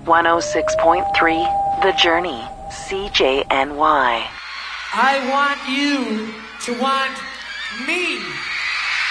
106.3 The Journey, CJNY. I want you to want me.